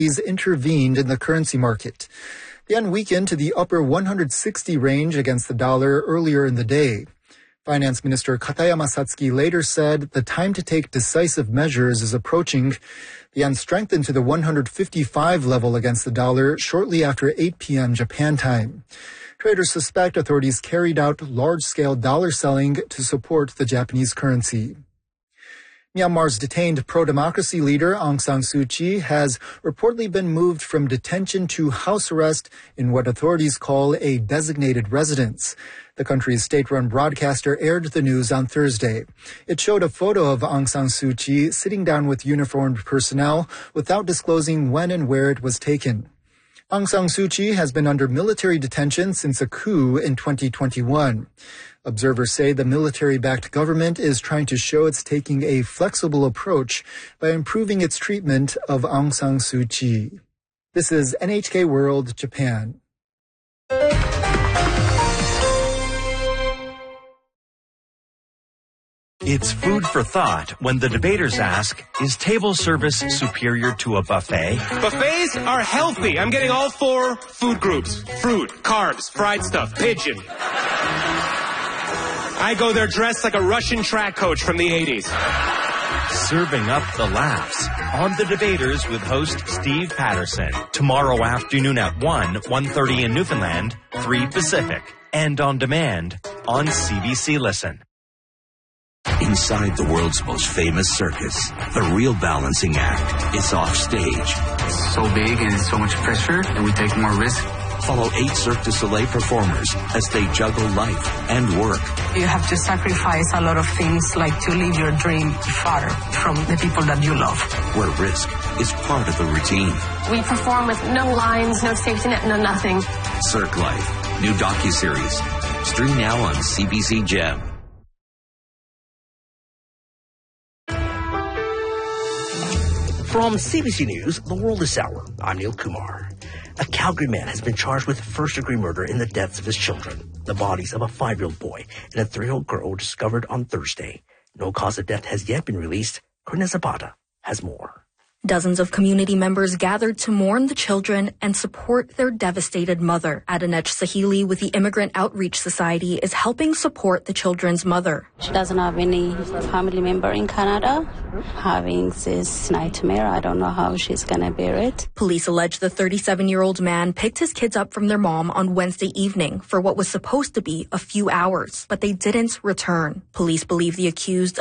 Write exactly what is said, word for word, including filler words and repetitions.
intervened in the currency market. The yen weakened to the upper one hundred sixty range against the dollar earlier in the day. Finance Minister Katayama Satsuki later said the time to take decisive measures is approaching. The yen strengthened to the one hundred fifty-five level against the dollar shortly after eight p.m. Japan time. Traders suspect authorities carried out large-scale dollar selling to support the Japanese currency. Myanmar's detained pro-democracy leader Aung San Suu Kyi has reportedly been moved from detention to house arrest in what authorities call a designated residence. The country's state-run broadcaster aired the news on Thursday. It showed a photo of Aung San Suu Kyi sitting down with uniformed personnel without disclosing when and where it was taken. Aung San Suu Kyi has been under military detention since a coup in twenty twenty-one. Observers say the military-backed government is trying to show it's taking a flexible approach by improving its treatment of Aung San Suu Kyi. This is N H K World, Japan. It's food for thought when the debaters ask, is table service superior to a buffet? Buffets are healthy. I'm getting all four food groups. Fruit, carbs, fried stuff, pigeon. I go there dressed like a Russian track coach from the eighties. Serving up the laughs on The Debaters with host Steve Patterson. Tomorrow afternoon at one, one thirty in Newfoundland, three Pacific. And on demand on C B C Listen. Inside the world's most famous circus, the real balancing act is off stage. It's so big and so much pressure that we take more risk. Follow eight Cirque du Soleil performers as they juggle life and work. You have to sacrifice a lot of things, like to leave your dream far from the people that you love. Where risk is part of the routine. We perform with no lines, no safety net, no nothing. Cirque Life, new docuseries. Stream now on C B C Gem. From C B C News, The World This Hour, I'm Neil Kumar. A Calgary man has been charged with first-degree murder in the deaths of his children. The bodies of a five-year-old boy and a three-year-old girl were discovered on Thursday. No cause of death has yet been released. Corina Zapata has more. Dozens of community members gathered to mourn the children and support their devastated mother. Adanech Sahili with the Immigrant Outreach Society is helping support the children's mother. She doesn't have any family member in Canada. Having this nightmare, I don't know how she's going to bear it. Police allege the thirty-seven-year-old man picked his kids up from their mom on Wednesday evening for what was supposed to be a few hours, but they didn't return. Police believe the accused